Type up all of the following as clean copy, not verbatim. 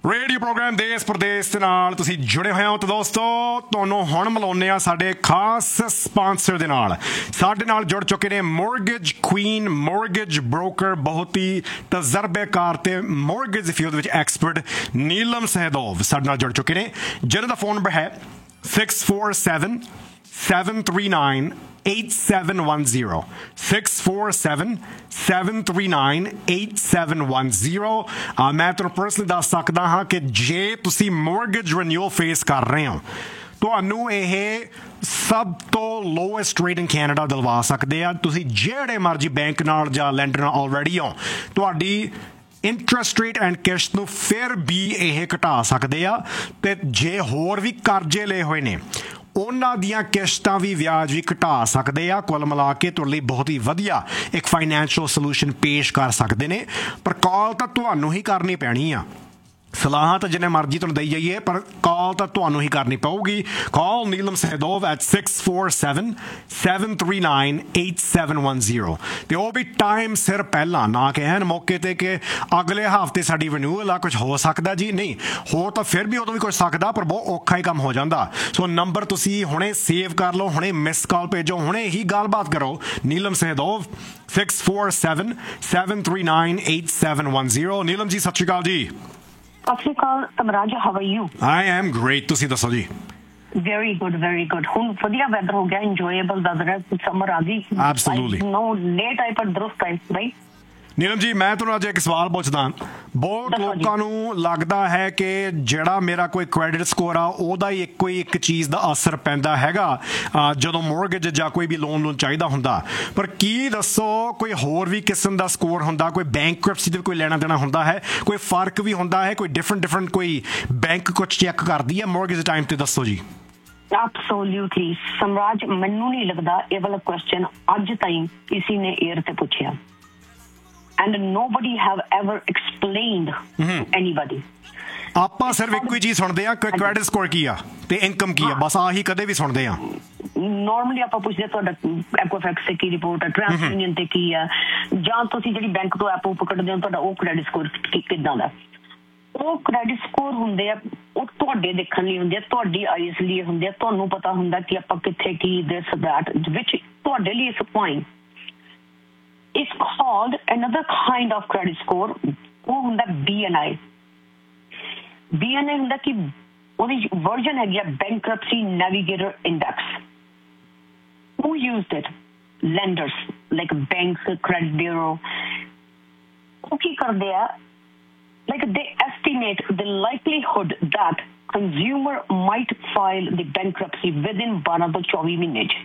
Radio programme ਦੇਸ਼ ਪ੍ਰਦੇਸ਼ ਦੇ ਨਾਲ ਤੁਸੀਂ ਜੁੜੇ ਹੋਏ ਹੋ। ਤਾਂ ਦੋਸਤੋ ਤੁਹਾਨੂੰ ਹੁਣ ਮਿਲਾਉਂਦੇ ਆ ਸਾਡੇ ਖਾਸ ਸਪਾਂਸਰ ਦੇ ਨਾਲ। ਸਾਡੇ ਨਾਲ ਜੁੜ ਚੁੱਕੇ ਨੇ ਮੋਰਗੇਜ ਕੁਈਨ ਮੋਰਗੇਜ ਬ੍ਰੋਕਰ, ਬਹੁਤ ਹੀ ਤਜਰਬੇਕਾਰ ਤੇ ਮੋਰਗੇਜ ਫੀਲਡ ਵਿੱਚ ਐਕਸਪਰਟ ਨੀਲਮ ਸਹਿਦੇਵ ਸਾਡੇ ਨਾਲ ਜੁੜ ਚੁੱਕੇ ਨੇ, ਜਿਹਨਾਂ ਦਾ ਫੋਨ ਨੰਬਰ ਹੈ 647-739-8710 647-739-8710। ਮੈਂ ਤੁਹਾਨੂੰ ਪਰਸਨਲੀ ਦੱਸ ਸਕਦਾ ਹਾਂ ਕਿ ਜੇ ਤੁਸੀਂ ਮੋਰਗੇਜ ਰਿਨਿਊਅਲ ਫੇਸ ਕਰ ਰਹੇ ਹੋ, ਤੁਹਾਨੂੰ ਇਹ ਸਭ ਤੋਂ ਲੋਐਸਟ ਰੇਟ ਇਨ ਕੈਨੇਡਾ ਦਿਲਵਾ ਸਕਦੇ ਆ। ਤੁਸੀਂ ਜਿਹੜੇ ਮਰਜ਼ੀ ਬੈਂਕ ਨਾਲ ਜਾਂ ਲੈਂਡਰ ਨਾਲ ਆਲਰੇਡੀ ਹੋ, ਤੁਹਾਡੀ ਇੰਟਰਸਟ ਰੇਟ ਐਂਡ ਕਿਸ਼ਤ ਨੂੰ ਫਿਰ ਵੀ ਇਹ ਘਟਾ ਸਕਦੇ ਆ। ਅਤੇ ਜੇ ਹੋਰ ਵੀ ਕਰਜ਼ੇ ਲਏ ਹੋਏ ਨੇ, ਉਹਨਾਂ ਦੀਆਂ ਕਿਸ਼ਤਾਂ ਵੀ ਵਿਆਜ ਵੀ ਘਟਾ ਸਕਦੇ ਆ। ਕੁੱਲ ਮਿਲਾ ਕੇ ਤੁਹਾਡੇ ਲਈ ਬਹੁਤ ਹੀ ਵਧੀਆ ਇੱਕ ਫਾਈਨੈਂਸ਼ੀਅਲ ਸੋਲੂਸ਼ਨ ਪੇਸ਼ ਕਰ ਸਕਦੇ ਨੇ। ਪਰ ਕਾਲ ਤਾਂ ਤੁਹਾਨੂੰ ਹੀ ਕਰਨੀ ਪੈਣੀ ਆ। ਸਲਾਹਾਂ ਤਾਂ ਜਿੰਨੇ ਮਰਜ਼ੀ ਤੁਹਾਨੂੰ ਦੇਈ ਜਾਈਏ, ਪਰ ਕਾਲ ਤਾਂ ਤੁਹਾਨੂੰ ਹੀ ਕਰਨੀ ਪਊਗੀ। ਕਾਲ ਨੀਲਮ ਸਹਿਦੇਵ at 647-739-8710। ਅਤੇ ਉਹ ਵੀ ਟਾਈਮ ਸਿਰ ਪਹਿਲਾਂ, ਨਾ ਕਿ ਐਨ ਮੌਕੇ 'ਤੇ ਕਿ ਅਗਲੇ ਹਫ਼ਤੇ ਸਾਡੀ ਰਿਨਿਊਅਲ ਆ, ਕੁਝ ਹੋ ਸਕਦਾ ਜੀ। ਨਹੀਂ ਹੋ ਤਾਂ ਫਿਰ ਵੀ ਉਦੋਂ ਵੀ ਕੁਝ ਸਕਦਾ, ਪਰ ਬਹੁਤ ਔਖਾ ਹੀ ਕੰਮ ਹੋ ਜਾਂਦਾ। ਸੋ ਨੰਬਰ ਤੁਸੀਂ ਹੁਣੇ ਸੇਵ ਕਰ ਲਓ, ਹੁਣੇ ਮਿਸ ਕਾਲ ਭੇਜੋ, ਹੁਣੇ ਹੀ ਗੱਲਬਾਤ ਕਰੋ। ਨੀਲਮ ਸਹਿਦੇਵ 647-739-8710। ਨੀਲਮ ਜੀ ਸਤਿ ਸ਼੍ਰੀ ਅਕਾਲ ਜੀ। ਸਤਿ ਸ਼੍ਰੀ ਅਕਾਲ ਸਮਰਾਜ, how are you? I am great, ਤੁਸੀਂ ਦੱਸੋ ਜੀ। Very good very good. ਹੁਣ ਵਧੀਆ ਵੈਦਰ ਹੋ ਗਿਆ, ਇੰਜੋਏਬਲ ਲੱਗ ਰਿਹਾ, ਸਮਰ ਆ ਗਈ। Absolutely. ਨੋ ਲੇਟ ਆਈ ਪਰ ਦਰੁਸਤ ਆਈ, ਰਾਈਟ? ਨੀਲਮ ਜੀ, ਮੈਂ ਤੁਹਾਨੂੰ ਅੱਜ ਇੱਕ ਸਵਾਲ ਪੁੱਛਦਾ। ਬਹੁਤ ਲੋਕਾਂ ਨੂੰ ਲੱਗਦਾ ਹੈ ਕਿ ਜਿਹੜਾ ਮੇਰਾ ਕੋਈ ਕ੍ਰੈਡਿਟ ਸਕੋਰ ਆ, ਉਹਦਾ ਹੀ ਇੱਕ ਚੀਜ਼ ਦਾ ਅਸਰ ਪੈਂਦਾ ਹੈਗਾ ਜਦੋਂ ਮੋਰਗੇਜ ਜਾਂ ਕੋਈ ਵੀ ਲੋਨ ਚਾਹੀਦਾ ਹੁੰਦਾ। ਪਰ ਕੀ ਦੱਸੋ, ਕੋਈ ਹੋਰ ਵੀ ਕਿਸਮ ਦਾ ਸਕੋਰ ਹੁੰਦਾ? ਕੋਈ ਬੈਂਕਰਪਸੀ ਦੇ ਕੋਈ ਲੈਣਾ ਦੇਣਾ ਹੁੰਦਾ ਹੈ? ਕੋਈ ਫਰਕ ਵੀ ਹੁੰਦਾ ਹੈ? ਕੋਈ ਡਿਫਰੈਂਟ ਕੋਈ ਬੈਂਕ ਕੁਝ ਚੈੱਕ ਕਰਦੀ ਹੈ ਮੋਰਗੇਜ ਟਾਈਮ ਤੇ? ਦੱਸੋ ਜੀ। ਐਬਸੋਲਿਊਟਲੀ ਸਮਰਾਜ, ਮੈਨੂੰ ਨਹੀਂ ਲੱਗਦਾ ਇਹ ਵਾਲਾ ਕੁਐਸਚਨ ਅੱਜ ਤਾਈਂ ਕਿਸੇ ਨੇ ਏਅਰ ਤੇ ਪੁੱਛਿਆ। And nobody have ever explained to anybody. ਆਪਾਂ ਸਿਰਫ ਇੱਕੋ ਹੀ ਚੀਜ਼ ਸੁਣਦੇ ਆ, ਕ੍ਰੈਡਿਟ ਸਕੋਰ ਕੀ ਆ ਤੇ ਇਨਕਮ ਕੀ ਆ, ਬਸ ਆਹੀ ਕਦੇ ਵੀ ਸੁਣਦੇ ਆ। ਨਾਰਮਲੀ ਆਪਾਂ ਪੁੱਛਦੇ ਤੁਹਾਡਾ ਐਕੋਫੈਕਸ ਤੇ ਕੀ ਰਿਪੋਰਟ ਹੈ, ਟ੍ਰਾਂਸ ਯੂਨੀਅਨ ਤੇ ਕੀ ਆ, ਜਾਂ ਤੁਸੀਂ ਜਿਹੜੀ ਬੈਂਕ ਤੋਂ ਐਪ ਪਕੜਦੇ ਹੋ ਤੁਹਾਡਾ ਉਹ ਕ੍ਰੈਡਿਟ ਸਕੋਰ ਕਿੱਦਾਂ ਦਾ। ਉਹ ਕ੍ਰੈਡਿਟ ਸਕੋਰ ਹੁੰਦੇ ਆ, ਉਹ ਤੁਹਾਡੇ ਦੇਖਣ ਲਈ ਹੁੰਦੇ ਆ, ਤੁਹਾਡੀ ਆਈਜ਼ ਲਈ ਹੁੰਦੇ ਆ। ਤੁਹਾਨੂੰ ਪਤਾ ਹੁੰਦਾ ਕਿ ਆਪਾਂ ਕਿੱਥੇ ਕੀ ਦਿਸ ਦੈਟ ਵਿੱਚ ਤੁਹਾਡੇ ਲਈ ਇਸ point is called another kind of credit score. ਉਹ ਹੁੰਦਾ BNI ਹੁੰਦਾ ਕਿ ਉਹਦੀ ਵਰਜਨ ਹੈਗੀ ਆ bankruptcy navigator index. Who used it? Lenders like banks, credit bureau. ਉਹ ਕੀ ਕਰਦੇ ਆ, like they estimate the likelihood that consumer might file the bankruptcy within 12 ਤੋਂ 24 ਮਹੀਨੇ 'ਚ।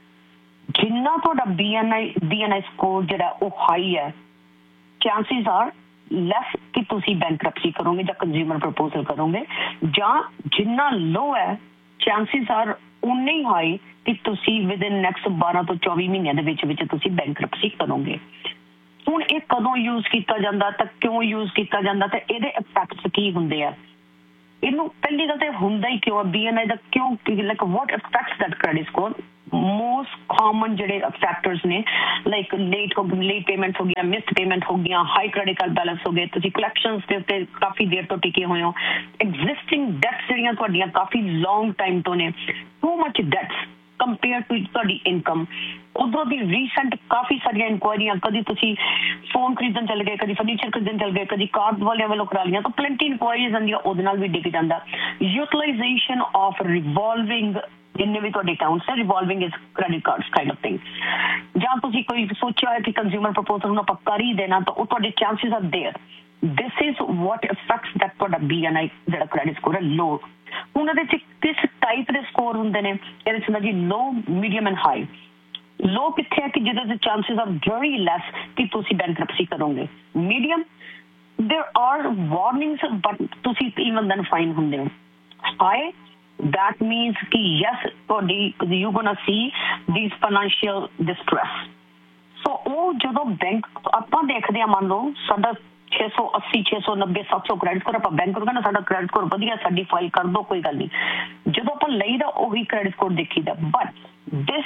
ਜਿੰਨਾ ਤੁਹਾਡਾ BNI ਸਕੋਰ ਜਿਹੜਾ ਉਹ ਹਾਈ ਹੈ, ਚਾਂਸਿਸ ਆਰ ਲੈਸ ਕਿ ਤੁਸੀਂ ਬੈਂਕਰਪਸੀ ਕਰੋਗੇ ਜਾਂ ਕੰਜ਼ਿਊਮਰ ਪ੍ਰਪੋਜ਼ਲ ਕਰੋਗੇ, ਜਾਂ ਜਿੰਨਾ ਲੋ ਹੈ ਚਾਂਸਿਸ ਆਰ ਉਨੇ ਹੀ ਹਾਈ ਕਿ ਤੁਸੀਂ ਵਿਦਿਨ ਨੈਕਸਟ 12 ਤੋਂ 24 ਮਹੀਨਿਆਂ ਦੇ ਵਿੱਚ ਤੁਸੀਂ ਬੈਂਕਰਪਸੀ ਕਰੋਗੇ। ਹੁਣ ਇਹ ਕਦੋਂ ਯੂਜ਼ ਕੀਤਾ ਜਾਂਦਾ ਤਾਂ ਕਿਉਂ ਯੂਜ਼ ਕੀਤਾ ਜਾਂਦਾ ਤੇ ਇਹਦੇ ਇਫੈਕਟਸ ਕੀ ਹੁੰਦੇ ਆ? ਇਹਨੂੰ ਪਹਿਲੀ ਗੱਲ ਤੇ ਹੁੰਦਾ ਹੀ ਕਿਉਂ BNI ਦਾ, ਕਿਉਂ, like what effects that credit score? Most common ਜਿਹੜੇ ਫੈਕਟਰਸ ਨੇ, ਲਾਈਕ ਲੇਟ ਪੇਮੈਂਟ ਹੋ ਗਈਆਂ, ਮਿਸਡ ਪੇਮੈਂਟ ਹੋ ਗਈਆਂ, ਹਾਈ ਕ੍ਰੈਡਿਟ ਕਾਰਡ ਬੈਲੈਂਸ ਹੋ ਗਏ, ਤੁਸੀਂ ਕਲੈਕਸ਼ਨਸ ਦੇ ਉੱਤੇ ਕਾਫੀ ਦੇਰ ਤੋਂ ਟਿਕੇ ਹੋਏ ਹੋ, ਐਗਜ਼ਿਸਟਿੰਗ ਡੈਟਸ ਜਿਹੜੀਆਂ ਤੁਹਾਡੀਆਂ ਕਾਫੀ ਲੌਂਗ ਟਾਈਮ ਤੋਂ ਨੇ, too much that's compare to ਤੁਹਾਡੀ ਇਨਕਮ। ਉਧਰੋਂ ਦੀ ਰੀਸੈਂਟ ਕਾਫੀ ਸਾਰੀਆਂ ਇਨਕੁਆਇਰੀਆਂ, ਕਦੀ ਤੁਸੀਂ ਫੋਨ ਖਰੀਦਣ ਚੱਲ ਗਏ, ਕਦੀ ਫਰਨੀਚਰ ਖਰੀਦਣ ਚੱਲ ਗਏ, ਕਦੀ ਕਾਰ ਵਾਲਿਆਂ ਵੱਲੋਂ ਕਰਾ ਲਈਆਂ, ਤਾਂ ਪਲੈਂਟੀ ਇਨਕੁਆਇਰੀਜ਼ ਆਉਂਦੀਆਂ, ਉਹਦੇ ਨਾਲ ਵੀ ਡਿੱਗ ਜਾਂਦਾ। ਯੂਟੀਲਾਈਜੇਸ਼ਨ ਆਫ ਰਿਵੋਲਵਿੰਗ ਜਿੰਨੇ ਵੀ ਤੁਹਾਡੇ ਅਕਾਊਂਟਸ ਹੈ, revolving is credit cards kind of thing. ਜਾਂ ਤੁਸੀਂ ਕੋਈ ਸੋਚਿਆ ਹੈ ਕਿ ਕੰਜ਼ਿਊਮਰ ਪ੍ਰਪੋਜ਼ਲ ਨੂੰ ਆਪਾਂ ਕਰ ਹੀ ਦੇਣਾ, ਤਾਂ ਉਹ ਤੁਹਾਡੇ chances R there. This is what effects that ਤੁਹਾਡਾ BNI ਜਿਹੜਾ ਕ੍ਰੈਡਿਟ ਸਕੋਰ ਹੈ ਲੋ। ਹੁਣ ਇਹਦੇ 'ਚ ਕਿਸ ਟਾਈਪ ਦੇ ਸਕੋਰ ਹੁੰਦੇ ਨੇ? ਇਹਦੇ 'ਚ ਹੁੰਦਾ ਜੀ ਲੋ, ਮੀਡੀਅਮ ਐਂਡ ਹਾਈ। ਲੋ ਕਿੱਥੇ ਹੈ ਕਿ ਜਿਹਦੇ 'ਚ ਚਾਂਸਿਸ ਆਰ ਵੈਰੀ ਲੈਸ ਕਿ ਤੁਸੀਂ ਬੈਂਕਰਪਸੀ ਕਰੋਗੇ। Medium, there are warnings but ਤੁਸੀਂ even then fine ਹੁੰਦੇ ਹੋ। ਹਾਈ, that means ਕਿ yes you gonna see these financial distress. So ਉਹ ਜਦੋਂ ਬੈਂਕ ਆਪਾਂ ਦੇਖਦੇ ਆ, ਮੰਨ ਲਓ ਸਾਡਾ 680, 690, 700 ਕ੍ਰੈਡਿਟ ਸਕੋਰ, ਆਪਾਂ ਬੈਂਕ ਨੂੰ ਕਹਿੰਦਾ ਸਾਡਾ ਕ੍ਰੈਡਿਟ ਸਕੋਰ ਵਧੀਆ, ਸਾਡੀ ਫਾਈਲ ਕਰ ਦੋ, ਕੋਈ ਗੱਲ ਨਹੀਂ। ਜਦੋਂ ਆਪਾਂ ਲਈਦਾ ਉਹੀ credit score ਦੇਖੀਦਾ, but this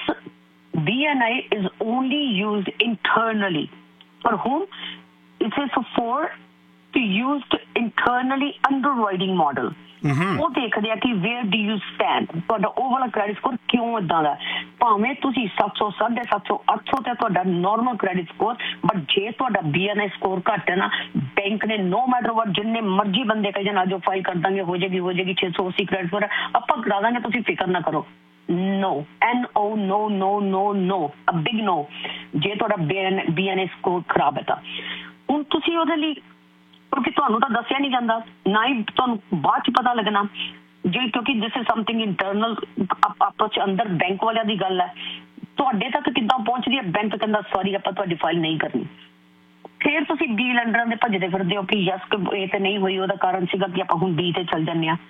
BNI is only used internally for whom? It is for used internally underwriting model. ਉਹ ਦੇਖਦੇ ਆ ਕਿ ਵੇਅਰ ਡੂ ਯੂ ਸਟੈਂਡ, ਤੁਹਾਡਾ ਉਹ ਵਾਲਾ ਕ੍ਰੈਡਿਟ ਸਕੋਰ ਕਿਉਂ ਇਦਾਂ ਦਾ। ਭਾਵੇਂ ਤੁਸੀਂ 700 750 800 ਤੇ ਤੁਹਾਡਾ ਨਾਰਮਲ ਕ੍ਰੈਡਿਟ ਸਕੋਰ, ਬਟ ਜੇ ਤੁਹਾਡਾ BNI ਸਕੋਰ ਘੱਟ ਹੈ ਨਾ, ਬੈਂਕ ਨੇ ਨੋ ਮੈਟਰ ਵਾਟ ਜਿੰਨੇ ਮਰਜ਼ੀ ਬੰਦੇ ਕਹੇ ਜਾਣ ਅੱਜ ਫਾਈਲ ਕਰ ਦਾਂਗੇ, ਹੋ ਜਾਏਗੀ 680 ਕ੍ਰੈਡਿਟ ਸਕੋਰ ਆਪਾਂ ਕਰਾ ਦਾਂਗੇ, ਤੁਸੀਂ ਫਿਕਰ ਨਾ ਕਰੋ। No, NO, no, no, no, no, a big no। ਜੇ ਤੁਹਾਡਾ BNI ਸਕੋਰ ਖਰਾਬ ਹੈ ਤਾਂ ਹੁਣ ਤੁਸੀਂ ਉਹਦੇ ਲਈ, ਕਿਉਂਕਿ ਤੁਹਾਨੂੰ ਤਾਂ ਦੱਸਿਆ ਨਹੀਂ ਜਾਂਦਾ, ਨਾ ਹੀ ਤੁਹਾਨੂੰ ਬਾਅਦ ਚ ਪਤਾ ਲੱਗਣਾ ਜੇ, ਕਿਉਂਕਿ ਦਿਸ ਇਜ਼ ਸਮਥਿੰਗ ਇੰਟਰਨਲ ਆਪਸ ਚ ਅੰਦਰ ਬੈਂਕ ਵਾਲਿਆਂ ਦੀ ਗੱਲ ਹੈ। ਤੁਹਾਡੇ ਤੱਕ ਕਿੱਦਾਂ ਪਹੁੰਚਦੀ ਹੈ, ਬੈਂਕ ਕਹਿੰਦਾ ਸੌਰੀ ਆਪਾਂ ਤੁਹਾਡੀ ਫਾਈਲ ਨਹੀਂ ਕਰਨੀ, ਫਿਰ ਤੁਸੀਂ B ਲੈਂਡਰਾਂ ਦੇ ਭੱਜਦੇ ਫਿਰਦੇ ਹੋ ਕਿ ਯਸ ਇਹ ਤੇ ਨਹੀਂ ਹੋਈ, ਉਹਦਾ ਕਾਰਨ ਸੀਗਾ ਕਿ ਆਪਾਂ ਹੁਣ B ਤੇ ਚੱਲ ਜਾਂਦੇ ਹਾਂ।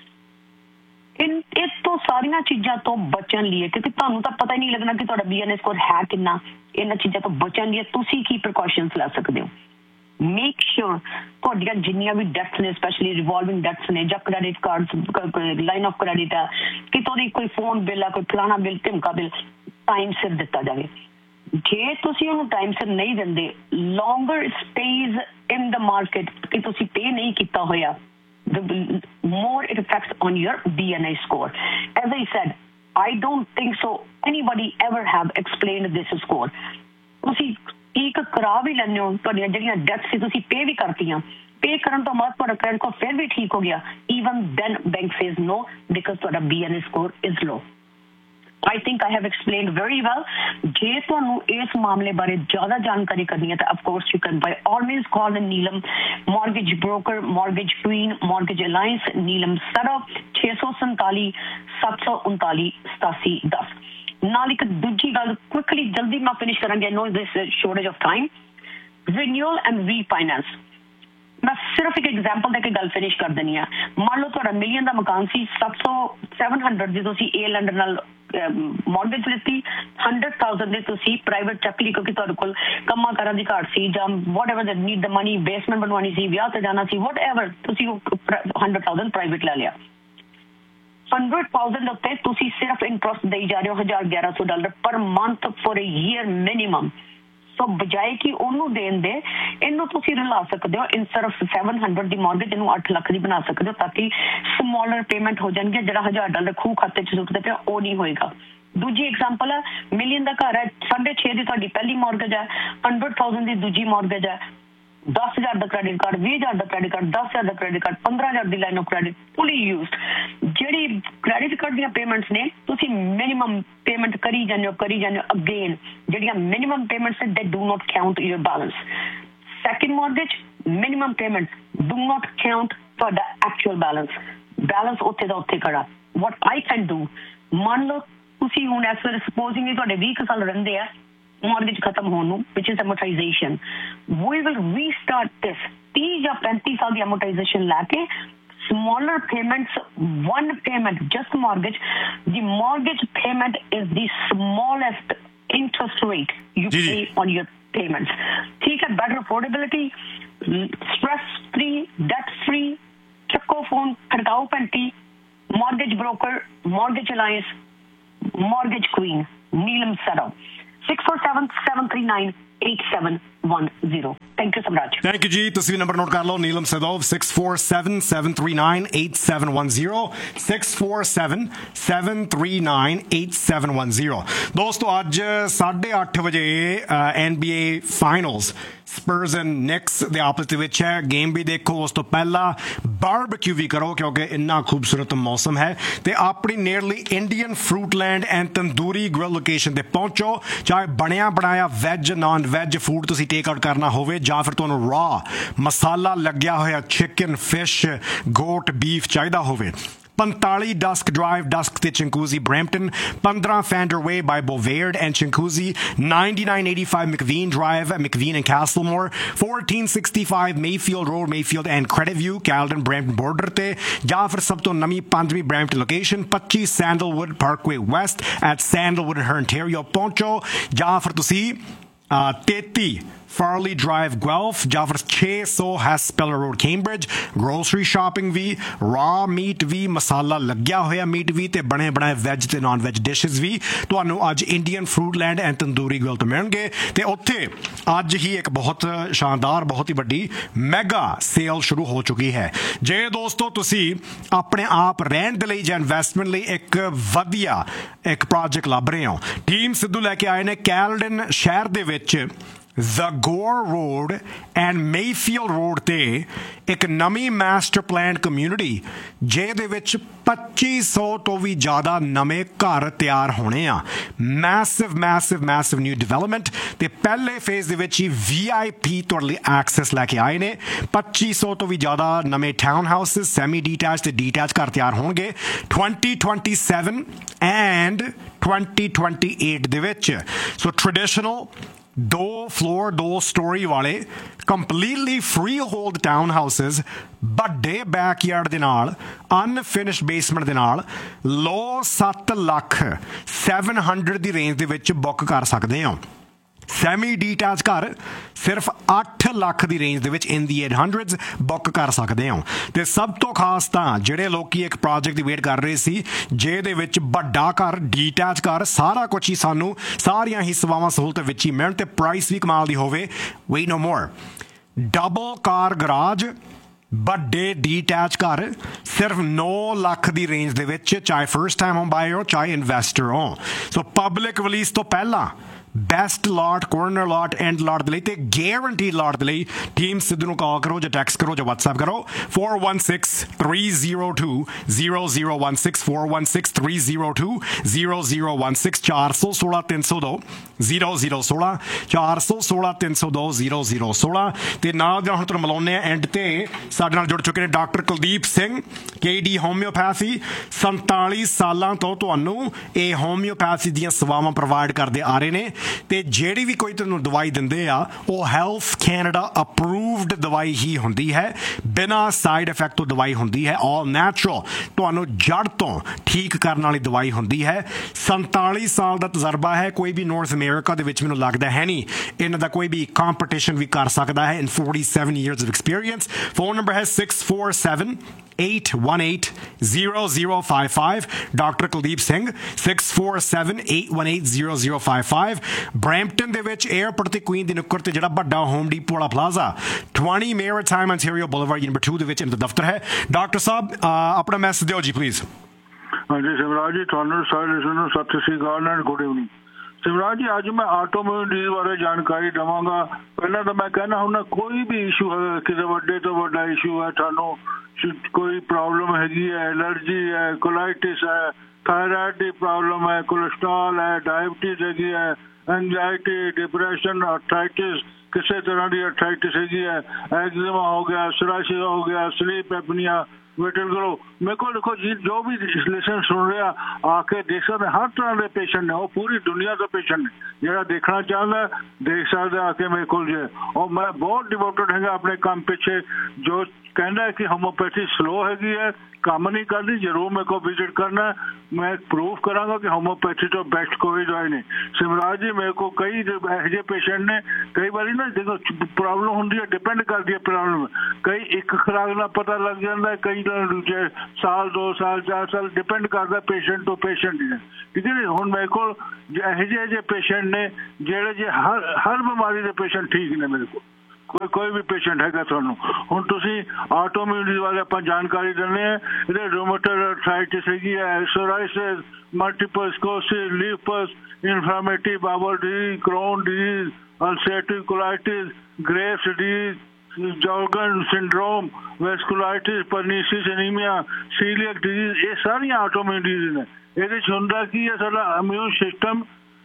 ਇਹ ਤੋਂ ਸਾਰੀਆਂ ਚੀਜ਼ਾਂ ਤੋਂ ਬਚਣ ਲਈ, ਕਿਉਂਕਿ ਤੁਹਾਨੂੰ ਤਾਂ ਪਤਾ ਹੀ ਨਹੀਂ ਲੱਗਣਾ ਕਿ ਤੁਹਾਡਾ BNI ਸਕੋਰ ਹੈ ਕਿੰਨਾ। ਇਹਨਾਂ ਚੀਜ਼ਾਂ ਤੋਂ ਬਚਣ ਲਈ ਤੁਸੀਂ ਕੀ ਪ੍ਰੀਕਾਸ਼ਨਸ ਲੈ ਸਕਦੇ ਹੋ। ਮੇਕ ਸ਼ੋਰ ਤੁਹਾਡੀਆਂ ਜਿੰਨੀਆਂ ਵੀ ਡੈਟਸ ਨੇ, ਸਪੈਸ਼ਲੀ ਰਿਵੋਲਵਿੰਗ ਡੈਟਸ ਨੇ ਜਾਂ credit cards, line of credit ਆ, ਕਿ ਤੁਹਾਡੀ ਕੋਈ ਫੋਨ ਬਿੱਲ ਆ, ਕੋਈ ਫਲਾਣਾ ਬਿੱਲ, ਢਿਮਕਾ ਬਿੱਲ, ਟਾਈਮ ਸਿਰ ਦਿੱਤਾ ਜਾਵੇ। ਜੇ ਤੁਸੀਂ ਉਹਨੂੰ ਟਾਈਮ ਸਿਰ ਨਹੀਂ ਦਿੰਦੇ, ਲੌਂਗਰ ਸਟੇਜ਼ ਇਨ ਦ ਮਾਰਕੀਟ ਕਿ ਤੁਸੀਂ ਪੇ ਨਹੀਂ ਕੀਤਾ ਹੋਇਆ, the more it affects on your BNI score. As I said, I don't think so anybody ever have explained this score. ਤੁਸੀਂ ਇੱਕ ਕਰਾ ਵੀ ਲੈਂਦੇ ਹੋ, ਤੁਹਾਡੀਆਂ ਜਿਹੜੀਆਂ ਡੈਟਸ ਸੀ ਤੁਸੀਂ ਪੇ ਵੀ ਕਰਤੀਆਂ, ਪੇ ਕਰਨ ਤੋਂ ਬਾਅਦ ਤੁਹਾਡਾ ਕ੍ਰੈਡਿਟ ਸਕੋਰ ਫਿਰ ਵੀ ਠੀਕ ਹੋ ਗਿਆ, even then bank says no because ਤੁਹਾਡਾ BNI score is low. I think I have explained very well. ਜੇ ਤੁਹਾਨੂੰ ਇਸ ਮਾਮਲੇ ਬਾਰੇ ਜ਼ਿਆਦਾ ਜਾਣਕਾਰੀ ਕਰਨੀ ਹੈ ਤਾਂ of course you can by all means call the Neelam Mortgage Broker, Mortgage Queen, Mortgage Alliance, Neelam Sara 647 739 8710। ਨਾਲ ਇੱਕ ਦੂਜੀ ਗੱਲ ਕੁਇਕਲੀ ਜਲਦੀ ਮੈਂ ਫਿਨਿਸ਼ ਕਰਾਂਗੇ, I know this is shortage of time, renewal and refinance। ਮੈਂ ਸਿਰਫ ਇੱਕ ਐਗਜ਼ਾਮਪਲ ਦੇ ਕੇ ਗੱਲ ਫਿਨਿਸ਼ ਕਰ ਦੇਣੀ ਆ। ਮੰਨ ਲਓ ਤੁਹਾਡਾ ਮਿਲੀਅਨ ਦਾ ਮਕਾਨ ਸੀ, 700 ਦੀ ਤੁਸੀਂ A ਲੈਂਡਰ ਨਾਲ ਮੌਰਗੇਜ ਲਿੱਤੀ, 100,000 ਦੇ ਤੁਸੀਂ ਪ੍ਰਾਈਵੇਟ ਚੱਕ ਲਈ ਕਿਉਂਕਿ ਤੁਹਾਡੇ ਕੋਲ ਕੰਮਾਂ ਕਾਰਾਂ ਦੀ ਘਾਟ ਸੀ ਜਾਂ ਵਾਟ ਐਵਰ ਦੇ ਨੀਡ ਦ ਮਨੀ, ਬੇਸਮੈਂਟ ਬਣਵਾਉਣੀ ਸੀ, ਵਿਆਹ ਤੇ ਜਾਣਾ ਸੀ, ਵਾਟ ਐਵਰ, ਤੁਸੀਂ 100,000 ਪ੍ਰਾਈਵੇਟ ਲੈ ਲਿਆ। 100,000 ਉੱਤੇ ਤੁਸੀਂ ਸਿਰਫ ਇੰਟਰਸਟ ਦੇਈ ਜਾ ਰਹੇ ਹੋ $1,1100 per month for a year minimum. ਸੋ ਬਜਾਏ ਕਿ ਉਹਨੂੰ ਦੇਣ ਦੇ, ਇਹਨੂੰ ਤੁਸੀਂ ਰਲਾ ਸਕਦੇ ਹੋ, ਇਨਸਟੈਡ ਆਫ 700 ਦੀ ਮਾਰਗੇਜ ਇਹਨੂੰ 8 ਲੱਖ ਦੀ ਬਣਾ ਸਕਦੇ ਹੋ ਤਾਂ ਕਿ ਸਮਾਲਰ ਪੇਮੈਂਟ ਹੋ ਜਾਣਗੇ। ਜਿਹੜਾ $1,000 ਖੂਹ ਖਾਤੇ 'ਚ ਸੁੱਟਦੇ ਪਿਆ ਉਹ ਨਹੀਂ ਹੋਏਗਾ। ਦੂਜੀ ਐਗਜ਼ਾਮਪਲ ਹੈ, ਮਿਲੀਅਨ ਦਾ ਘਰ ਹੈ, 6.5 ਦੀ ਤੁਹਾਡੀ ਪਹਿਲੀ ਮਾਰਗੇਜ ਹੈ, 100,000 ਦੀ ਦੂਜੀ ਮਾਰਗੇਜ ਹੈ, 10,000 ਦਾ credit card, 20,000 the credit card, 10,000 the credit card, 15,000 the line of credit fully used. ਜਿਹੜੀ ਕ੍ਰੈਡਿਟ ਕਾਰਡ ਦੀਆਂ ਪੇਮੈਂਟਸ ਨੇ ਤੁਸੀਂ ਮਿਨੀਮਮ ਪੇਮੈਂਟ ਕਰੀ ਜਾਂਦੇ ਹੋ। ਅਗੇਨ ਜਿਹੜੀਆਂ ਮਿਨੀਮਮ ਪੇਮੈਂਟਸ ਨੇ ਦੇ do not count your balance. Second mortgage minimum payment do not count ਤੁਹਾਡਾ ਐਕਚੁਅਲ ਬੈਲੈਂਸ ਉੱਥੇ ਦਾ ਉੱਥੇ ਖੜਾ। ਵਾਟ ਆਈ ਕੈਨ ਡੂ, ਮੰਨ ਲਓ ਤੁਸੀਂ ਹੁਣ ਇਸ ਵੇਲੇ ਸਪੋਜ਼ਿੰਗ ਤੁਹਾਡੇ 20 ਸਾਲ ਰਹਿੰਦੇ ਆ mortgage ਖਤਮ ਹੋਣ ਨੂੰ, which is amortization, we will restart this 30 ਜਾਂ 35 ਸਾਲ ਦੀ amortization ਲੈ ਕੇ smaller payments, one payment, just mortgage, the mortgage payment is the smallest interest rate you pay on your payments। ठीक है, better affordability, stress free, debt free, ਚੱਕੋ phone, ਖੜਕਾਓ ਘੰਟੀ, mortgage broker, mortgage alliance, mortgage queen, Neelam Sara 647 739 8710। Thank you Samraj। Thank you ਜੀ। ਤੁਸੀਂ ਵੀ number note ਕਰ ਲਓ, ਨੀਲਮ ਸੈਦੋਵ 647 739 8710 647 739 8710। ਦੋਸਤੋ ਅੱਜ 8:30 ਵਜੇ NBA ਫਾਈਨਲਸ ਸਪਰਸ ਐਂਡ ਨਿਕਸ ਦੇ ਆਪਸ ਦੇ ਵਿੱਚ ਹੈ। ਗੇਮ ਵੀ ਦੇਖੋ, ਉਸ ਤੋਂ ਪਹਿਲਾਂ ਬਾਰਬਿਕਿਊ ਵੀ ਕਰੋ ਕਿਉਂਕਿ ਇੰਨਾ ਖੂਬਸੂਰਤ ਮੌਸਮ ਹੈ। ਤੇ ਆਪਣੀ nearly Indian ਫਰੂਟਲੈਂਡ and tandoori grill location ਤੇ ਪਹੁੰਚੋ। ਚਾਹੇ ਬਣਿਆ ਬਣਾਇਆ ਵੈਜ ਨਾਨ ਵੈਜ ਫੂਡ ਤੁਸੀਂ ਟੇਕ ਆਊਟ ਕਰਨਾ ਹੋਵੇ ਜਾਂ ਫਿਰ ਤੁਹਾਨੂੰ ਰਾ ਮਸਾਲਾ ਲੱਗਿਆ ਹੋਇਆ ਚਿਕਨ, ਫਿਸ਼, ਗੋਟ, ਬੀਫ ਚਾਹੀਦਾ ਹੋਵੇ, 45 Dusk Drive, Dusk ਤੇ ਚਿੰਕੂਜ਼ੀ Brampton, 15 Fander Way by Bovaird and Chincoosy, 9985 McVean Drive, McVean and Castlemore, 1465 Mayfield Road, Mayfield and Credit View, Caledon Brampton border ਤੇ ਜਾਂ ਫਿਰ ਸਭ ਤੋਂ ਨਵੀਂ 5ਵੀਂ Brampton location 25 Sandalwood Parkway West at Sandalwood in Ontario ਪਹੁੰਚੋ। ਜਾਂ ਫਿਰ ਤੁਸੀਂ 33 Farley Drive, Guelph, ਜਾਂ ਫਿਰ 600 Haspeller Road, Cambridge। Grocery shopping ਵੀ, raw meat ਵੀ, ਮਸਾਲਾ ਲੱਗਿਆ ਹੋਇਆ ਮੀਟ ਵੀ ਤੇ ਬਣੇ ਬਣਾਏ ਵੈਜ ਤੇ ਨਾਨ ਵੈਜ ਡਿਸ਼ਸ ਵੀ ਤੁਹਾਨੂੰ ਅੱਜ Indian food land and tandoori grill ਤੋਂ ਮਿਲਣਗੇ। ਤੇ ਉੱਥੇ ਅੱਜ ਹੀ ਇੱਕ ਬਹੁਤ ਸ਼ਾਨਦਾਰ, ਬਹੁਤ ਹੀ ਵੱਡੀ ਮੈਗਾ ਸੇਲ ਸ਼ੁਰੂ ਹੋ ਚੁੱਕੀ ਹੈ। ਜੇ ਦੋਸਤੋ ਤੁਸੀਂ ਆਪਣੇ ਆਪ ਰਹਿਣ ਦੇ ਲਈ ਜਾਂ ਇਨਵੈਸਟਮੈਂਟ ਲਈ ਇੱਕ ਵਧੀਆ ਇੱਕ ਪ੍ਰੋਜੈਕਟ ਲੱਭ ਰਹੇ ਹੋ, ਟੀਮ ਸਿੱਧੂ ਲੈ ਕੇ ਆਏ ਨੇ ਕੈਲਡਨ ਸ਼ਹਿਰ ਦੇ ਵਿੱਚ Zagore Road and Mayfield Road ਤੇ ਇੱਕ ਨਵੀਂ ਮਾਸਟਰ ਪਲਾਨ ਕਮਿਊਨਿਟੀ ਜਿਹਦੇ ਵਿੱਚ 2500 ਤੋਂ ਵੀ ਜ਼ਿਆਦਾ ਨਵੇਂ ਘਰ ਤਿਆਰ ਹੋਣੇ ਆ। ਮੈਸਿਵ ਨਿਊ ਡਿਵੈਲਪਮੈਂਟ ਤੇ ਪਹਿਲੇ ਫੇਜ਼ ਦੇ ਵਿੱਚ ਹੀ VIP ਤੁਹਾਡੇ ਲਈ ਐਕਸੈਸ ਲੈ ਕੇ ਆਏ ਨੇ। 2500 ਤੋਂ ਵੀ ਜ਼ਿਆਦਾ ਨਵੇਂ ਟਾਊਨ ਹਾਊਸਿਸ, ਸੈਮੀ ਡੀਟੈਚ ਤੇ ਡੀਟੈਚ ਘਰ ਤਿਆਰ ਹੋਣਗੇ 2027 ਐਂਡ 2028 ਦੇ ਵਿੱਚ। ਸੋ ਟ੍ਰੈਡੀਸ਼ਨਲ 2 floor 2 story ਵਾਲੇ completely free hold town houses ਵੱਡੇ ਬੈਕਯਾਰਡ ਦੇ ਨਾਲ, ਅਨਫਿਨਿਸ਼ਡ ਬੇਸਮੈਂਟ ਦੇ ਨਾਲ ਲੋ 7 ਲੱਖ 700 ਦੀ ਰੇਂਜ ਦੇ ਵਿੱਚ ਬੁੱਕ ਕਰ ਸਕਦੇ ਹੋ। ਸੈਮੀ ਡੀਟੈਚ ਘਰ ਸਿਰਫ 8 ਲੱਖ ਦੀ ਰੇਂਜ ਦੇ ਵਿੱਚ ਇਨ ਦੀ 800s ਬੁੱਕ ਕਰ ਸਕਦੇ ਹੋ। ਤੇ ਸਭ ਤੋਂ ਖਾਸ ਤਾਂ ਜਿਹੜੇ ਲੋਕੀ ਇੱਕ ਪ੍ਰੋਜੈਕਟ ਦੀ ਵੇਟ ਕਰ ਰਹੇ ਸੀ ਜਿਹਦੇ ਵਿੱਚ ਵੱਡਾ ਘਰ, ਡੀਟੈਚ ਘਰ, ਸਾਰਾ ਕੁਝ ਹੀ ਸਾਨੂੰ ਸਾਰੀਆਂ ਹੀ ਸੇਵਾਵਾਂ ਸਹੂਲਤਾਂ ਵਿੱਚ ਹੀ ਮਿਲਣ ਤੇ ਪ੍ਰਾਈਸ ਵੀ ਕਮਾਲ ਦੀ ਹੋਵੇ, ਵੇਟ ਨੋ ਮੋਰ। ਡਬਲ ਕਾਰ ਗਰਾਜ, ਵੱਡੇ ਡੀਟੈਚ ਘਰ ਸਿਰਫ 9 ਲੱਖ ਦੀ ਰੇਂਜ ਦੇ ਵਿੱਚ, ਚਾਹੇ ਫਰਸਟ ਟਾਈਮ ਹੋਮ ਬਾਇਰ ਹੋ ਚਾਹੇ ਇਨਵੈਸਟਰ ਹੋ। ਸੋ ਪਬਲਿਕ ਰਿਲੀਜ਼ ਤੋਂ ਪਹਿਲਾਂ best lot, corner lot, and ਲਾਟ ਦੇ ਲਈ ਤੇ ਗੈਰੰਟੀਡ ਲਾਟ ਦੇ ਲਈ ਟੀਮ ਸਿੱਧੂ ਨੂੰ ਕਾਲ ਕਰੋ ਜਾਂ ਟੈਕਸਟ ਕਰੋ ਜਾਂ WhatsApp ਕਰੋ 4163020016 4163020016 416 302 416 302 0016 ਤੇ ਨਾਲ ਜਾਂ ਹੁਣ ਤੁਹਾਨੂੰ ਮਿਲਾਉਂਦੇ ਆ ਐਂਡ ਤੇ ਸਾਡੇ ਨਾਲ ਜੁੜ ਚੁੱਕੇ ਨੇ doctor Kuldeep Singh, KD homeopathy. 47 ਸਾਲਾਂ ਤੋਂ ਤੁਹਾਨੂੰ ਇਹ ਹੋਮਿਓਪੈਥੀ ਦੀਆਂ ਸੇਵਾਵਾਂ ਪ੍ਰੋਵਾਈਡ ਕਰਦੇ ਆ ਰਹੇ ਨੇ ਤੇ ਜਿਹੜੀ ਵੀ ਕੋਈ ਤੁਹਾਨੂੰ ਦਵਾਈ ਦਿੰਦੇ ਆ ਉਹ ਹੈਲਥ ਕੈਨੇਡਾ ਅਪਰੂਵਡ ਦਵਾਈ ਹੀ ਹੁੰਦੀ ਹੈ, ਬਿਨਾਂ ਸਾਈਡ ਇਫੈਕਟ ਤੋਂ ਦਵਾਈ ਹੁੰਦੀ ਹੈ, ਆਲ ਨੈਚੁਰਲ, ਤੁਹਾਨੂੰ ਜੜ ਤੋਂ ਠੀਕ ਕਰਨ ਵਾਲੀ ਦਵਾਈ ਹੁੰਦੀ ਹੈ। 47 ਸਾਲ ਦਾ ਤਜਰਬਾ ਹੈ, ਕੋਈ ਵੀ ਨਾਰਥ ਅਮਰੀਕਾ ਦੇ ਵਿੱਚ ਮੈਨੂੰ ਲੱਗਦਾ ਹੈ ਨਹੀਂ ਇਹਨਾਂ ਦਾ ਕੋਈ ਵੀ ਕੰਪੀਟੀਸ਼ਨ ਵੀ ਕਰ ਸਕਦਾ ਹੈ। ਇਨ 47 years of experience। Phone number ਹੈ 647-818-0055 ਡਾਕਟਰ ਕੁਲਦੀਪ ਸਿੰਘ 647-818-0055। ਬਰੈਂਪਟਨ ਦੇ ਵਿੱਚ 에ਅਰਪੋਰਟ ਤੇ ਕੁਈਨ ਦੀ ਨੁੱਕਰ ਤੇ ਜਿਹੜਾ ਵੱਡਾ ਹੋਮ ਡੀਪੋ ਵਾਲਾ plaza 20 maritime ontario boulevard number 2 ਦੇ ਵਿੱਚ ਇਹਨਾਂ ਦਾ ਦਫ਼ਤਰ ਹੈ। ਡਾਕਟਰ ਸਾਹਿਬ ਆਪਣਾ ਮੈਸੇਜ ਦਿਓ ਜੀ ਪਲੀਜ਼। ਹਾਂਜੀ ਸਿਮਰਾਜ ਜੀ, ਤੁਹਾਨੂੰ ਸਾਰੇ ਲਿਸਨਰ ਨੂੰ ਸਤਿ ਸ਼੍ਰੀ ਅਕਾਲ ਐਂਡ ਗੁੱਡ ਇਵਨਿੰਗ। ਸਿਮਰਾਜ ਜੀ, ਅੱਜ ਮੈਂ ਆਟੋਮੋਬਾਈਲ ਡੀਲ ਬਾਰੇ ਜਾਣਕਾਰੀ ਦੇਵਾਂਗਾ। ਪਹਿਲਾਂ ਤਾਂ ਮੈਂ ਕਹਿਣਾ ਹੁੰਦਾ ਕੋਈ ਵੀ ਇਸ਼ੂ ਹੈ, ਕਿਸੇ ਵੱਡੇ ਤੋਂ ਵੱਡਾ ਇਸ਼ੂ ਹੈ, ਤੁਹਾਨੂੰ ਕੋਈ ਪ੍ਰੋਬਲਮ ਹੈਗੀ ਹੈ, ਐਲਰਜੀ ਹੈ, ਕੋਲਾਈਟਿਸ ਹੈ, थायराइड की प्रॉब्लम है, कोलेस्ट्रॉल है, डायबिटीज हैगी है, एंजाइटी, डिप्रेशन, अर्थराइटिस, किसी तरह की अर्थराइटिस हैगी है, एक्जिमा हो गया, सोरायसिस हो गया, स्लीप एपनिया, वेटल ग्रो। मेरे को देखो जी, जो भी लिसन सुन रहे आके देख सकते, हर तरह के पेशेंट ने, वो पूरी दुनिया का पेशेंट ने, जो देखना चाहता है देख सकते आके मेरे को। और मैं बहुत डिवोटेड है अपने काम पीछे, जो कहना है कि होम्योपैथी स्लो हैगी है, काम नहीं करनी, जरूर मेरे को विजिट करना है। मैं प्रूफ करांगा कि होम्योपैथी तो बेस्ट कोई दवाई नहीं। सिमराज जी, मेरे को कई ऐसे पेशेंट ने कई बार ना देखो प्रॉब्लम होती है, डिपेंड करती है प्रॉब्लम, कई एक खुराक ना पता लग जाता है, कई साल 2 साल 4 साल डिपेंड करता है पेशेंट तो पेशेंट ही है, ठीक है। हुण मेरे को ऐसे पेशेंट ने जेड़े हर बीमारी के पेशेंट ठीक ने, मेरे को कोई भी पेशेंट है ਤੁਹਾਨੂੰ। ਹੁਣ ਤੁਸੀਂ ਆਟੋਮਿਊਨਿਟੀ ਬਾਰੇ ਆਪਾਂ ਜਾਣਕਾਰੀ ਦਿੰਦੇ ਆ। ਇਹਦੇ ਰੂਮੇਟਡ ਆਰਥਰਾਈਟਿਸ ਹੈਗੀ ਹੈ, psoriasis, multiple sclerosis, lips, inflammatory bowel disease, crayon disease, ulcerative colitis, graves disease, Jurgen syndrome, ਵੈਸਕੂਲਾਈਟਿਸ, ਪਰਨੀਸਿਸ anaemia, coeliac disease, ਇਹ ਸਾਰੀਆਂ ਆਟੋਮਿਊਨ ਡਿਜ਼ੀਜ਼ ਨੇ। ਇਹਦੇ 'ਚ ਹੁੰਦਾ ਕੀ ਹੈ, ਸਾਡਾ ਇਮਿਊਨ ਸਿਸਟਮ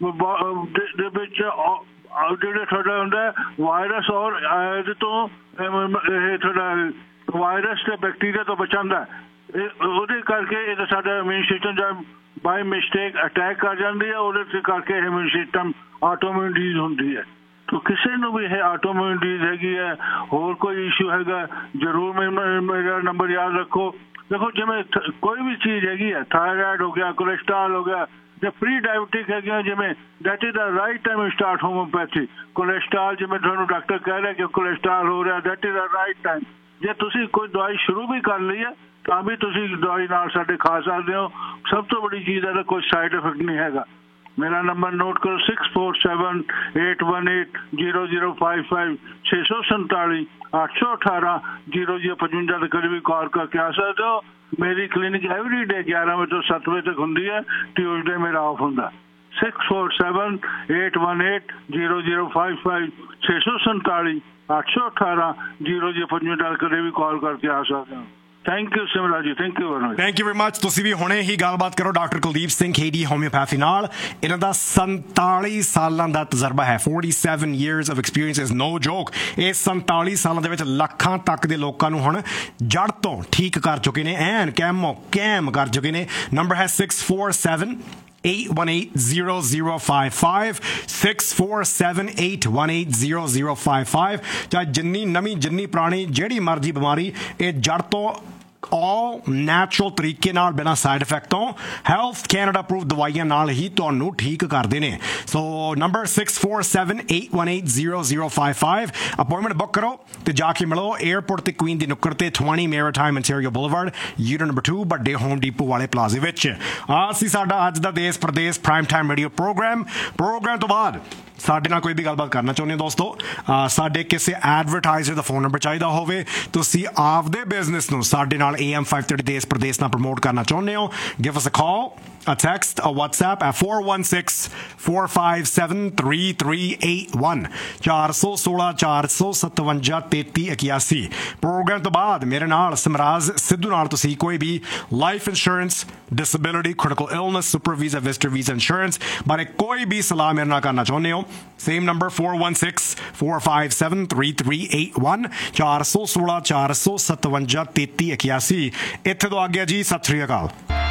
ਦੇ ਵਿੱਚ ਜਿਹੜੇ ਤੁਹਾਡਾ ਹੁੰਦਾ ਵਾਇਰਸ ਔਰ ਇਹਦੇ ਤੋਂ ਇਹ ਤੁਹਾਡਾ ਵਾਇਰਸ ਤੇ ਬੈਕਟੀਰੀਆ ਤੋਂ ਬਚਾਉਂਦਾ, ਉਹਦੇ ਕਰਕੇ ਇਹ ਸਾਡਾ ਇਮਿਊਨ ਸਿਸਟਮ ਜਾਂ ਬਾਈ ਮਿਸਟੇਕ ਅਟੈਕ ਕਰ ਜਾਂਦੀ ਹੈ, ਉਹਦੇ ਕਰਕੇ ਇਮਿਊਨ ਸਿਸਟਮ ਆਟੋਮਿਊਨ ਡਿਜ਼ੀਜ਼ ਹੁੰਦੀ ਹੈ। तो किसी ਨੂੰ भी है आटोमियून डिजीज हैगी है, और कोई इशू हैगा, जरूर मेरा नंबर याद रखो। देखो जिमें कोई भी चीज़ हैगी है, थायराइड हो गया, कोलेस्ट्रॉल हो गया, ਜੇ ਪ੍ਰੀ ਡਾਇਬਟਿਕ ਹੈਗੇ ਜਿਵੇਂ that is the right time start homeopathy. Cholesterol ਜਿਵੇਂ ਤੁਹਾਨੂੰ ਡਾਕਟਰ ਕਹਿ ਰਿਹਾ ਕਿ ਕੋਲੈਸਟਰੋਲ ਹੋ ਰਿਹਾ, that is the right time. ਜੇ ਤੁਸੀਂ ਕੋਈ ਦਵਾਈ ਸ਼ੁਰੂ ਵੀ ਕਰ ਲਈ ਹੈ ਤਾਂ ਵੀ ਤੁਸੀਂ ਦਵਾਈ ਨਾਲ ਸਾਡੇ ਖਾ ਸਕਦੇ ਹੋ। ਸਭ ਤੋਂ ਬੜੀ ਚੀਜ਼ ਹੈ ਕੋਈ ਸਾਈਡ ਇਫੈਕਟ ਨਹੀਂ ਹੈਗਾ। ਮੇਰਾ ਨੰਬਰ ਨੋਟ ਕਰੋ 6478180055 647 818 0055 ਤੇ ਕਦੇ ਵੀ ਕਾਲ ਕਰਕੇ ਆ ਸਕਦੇ ਹੋ। ਮੇਰੀ ਕਲੀਨਿਕ ਐਵਰੀ ਡੇ 11 ਵਜੇ ਤੋਂ 7 ਵਜੇ ਤੱਕ ਹੁੰਦੀ ਹੈ। ਟਿਊਜ਼ਡੇ ਮੇਰਾ ਆਫ ਹੁੰਦਾ। 6478180055 647 818 0055 ਕਦੇ ਵੀ ਕਾਲ ਕਰਕੇ ਆ ਸਕਦੇ ਹੋ। ਥੈਂਕ ਯੂ ਸਿਮਰਾ ਜੀ, thank you very much. Thank you very much. ਤੁਸੀਂ ਵੀ ਹੁਣੇ ਹੀ ਗੱਲਬਾਤ ਕਰੋ ਡਾਕਟਰ ਕੁਲਦੀਪ ਸਿੰਘ ਖੇੜੀ ਹੋਮਿਓਪੈਥੀ ਨਾਲ। ਇਹਨਾਂ ਦਾ 47 ਸਾਲਾਂ ਦਾ ਤਜਰਬਾ ਹੈ। 47 years of experience is no joke। ਇਹ 47 ਸਾਲਾਂ ਦੇ ਵਿੱਚ ਲੱਖਾਂ ਤੱਕ ਦੇ ਲੋਕਾਂ ਨੂੰ ਹੁਣ ਜੜ ਤੋਂ ਠੀਕ ਕਰ ਚੁੱਕੇ ਨੇ, ਐਨ ਕੈਮ ਕਰ ਚੁੱਕੇ ਨੇ। ਨੰਬਰ ਹੈ 647-818-0055 647-818-0055। ਚਾਹੇ ਜਿੰਨੀ ਨਵੀਂ ਜਿੰਨੀ ਪੁਰਾਣੀ ਜਿਹੜੀ ਮਰਜ਼ੀ ਬਿਮਾਰੀ, ਇਹ ਜੜ ਤੋਂ all natural ਤਰੀਕੇ ਨਾਲ ਬਿਨਾਂ ਸਾਈਡ ਇਫੈਕਟ ਤੋਂ ਹੈਲਥ ਕੈਨੇਡਾ ਅਪਰੂਵਡ ਦਵਾਈਆਂ ਨਾਲ ਹੀ ਤੁਹਾਨੂੰ ਠੀਕ ਕਰਦੇ ਨੇ। ਸੋ ਨੰਬਰ 647-818-0055 ਅਪਾਇੰਟਮੈਂਟ ਬੁੱਕ ਕਰੋ ਤੇ ਜਾ ਕੇ ਮਿਲੋ 에ਅਰਪੋਰਟ ਤੇ ਕੁਈਨ ਦੀ ਨੁੱਕਰ ਤੇ 20 maritime interior boulevard unit number 2 ਵੱਡੇ ਹੋਮ ਡੀਪੋ ਵਾਲੇ ਪਲਾਜ਼ੇ ਵਿੱਚ। ਅਸੀਂ ਸਾਡਾ ਅੱਜ ਦਾ ਦੇਸ਼ Pradesh prime time radio programme ਤੋਂ ਬਾਅਦ ਸਾਡੇ ਨਾਲ ਕੋਈ ਵੀ ਗੱਲਬਾਤ ਕਰਨਾ ਚਾਹੁੰਦੇ ਹੋ ਦੋਸਤੋ, ਸਾਡੇ ਕਿਸੇ ਐਡਵਰਟਾਈਜ਼ਰ ਦਾ ਫੋਨ ਨੰਬਰ ਚਾਹੀਦਾ ਹੋਵੇ, ਤੁਸੀਂ ਆਪਦੇ ਬਿਜ਼ਨਸ ਨੂੰ ਸਾਡੇ ਨਾਲ AM 530 ਦੇਸ਼ ਪ੍ਰਦੇਸ਼ ਨਾਲ ਪ੍ਰਮੋਟ ਕਰਨਾ ਚਾਹੁੰਦੇ ਹੋ, give us a call, a text, a WhatsApp at 416-457-3381 416-457-3381। Programme ਤੋਂ ਬਾਅਦ ਮੇਰੇ ਨਾਲ ਸਮਰਾਜ ਸਿੱਧੂ ਨਾਲ ਤੁਸੀਂ ਕੋਈ ਵੀ life insurance, disability, critical illness, super visa, visitor visa insurance ਬਾਰੇ ਕੋਈ ਵੀ ਸਲਾਹ ਮੇਰੇ ਨਾਲ ਕਰਨਾ ਚਾਹੁੰਦੇ ਹੋ, ਸੇਮ ਨੰਬਰ 416-457-3381 416-457-3381। ਇੱਥੇ ਤੋਂ ਆ ਗਿਆ ਜੀ, ਸਤਿ ਸ਼੍ਰੀ ਅਕਾਲ।